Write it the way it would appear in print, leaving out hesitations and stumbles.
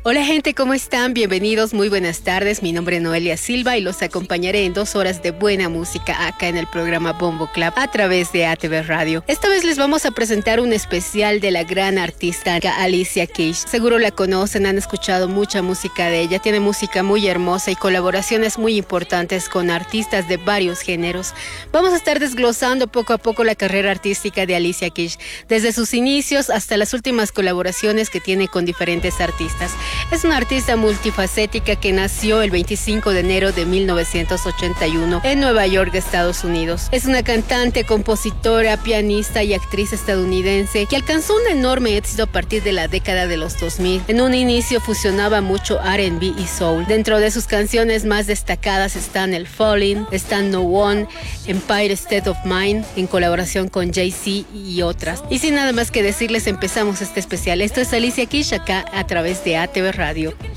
Hola gente, ¿cómo están? Bienvenidos, muy buenas tardes. Mi nombre es Noelia Silva y los acompañaré en 2 horas de buena música acá en el programa Bombo Club a través de ATV Radio. Esta vez les vamos a presentar un especial de la gran artista Alicia Keys. Seguro la conocen, han escuchado mucha música de ella. Tiene música muy hermosa y colaboraciones muy importantes con artistas de varios géneros. Vamos a estar desglosando poco a poco la carrera artística de Alicia Keys, desde sus inicios hasta las últimas colaboraciones que tiene con diferentes artistas. Es una artista multifacética que nació el 25 de enero de 1981 en Nueva York, Estados Unidos. Es una cantante, compositora, pianista y actriz estadounidense que alcanzó un enorme éxito a partir de la década de los 2000. En un inicio fusionaba mucho R&B y soul. Dentro de sus canciones más destacadas están El Falling, están No One, Empire State of Mind, en colaboración con Jay-Z y otras. Y sin nada más que decirles, empezamos este especial. Esto es Alicia Keys acá a través de ATV Radio.